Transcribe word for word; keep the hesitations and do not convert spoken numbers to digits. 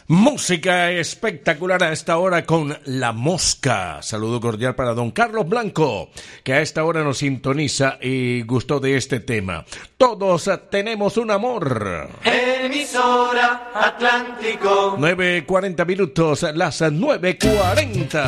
Música espectacular a esta hora con La Mosca. Saludo cordial para don Carlos Blanco, que a esta hora nos sintoniza y gustó de este tema. Todos tenemos un amor. Emisora Atlántico. nueve cuarenta minutos, las nueve cuarenta.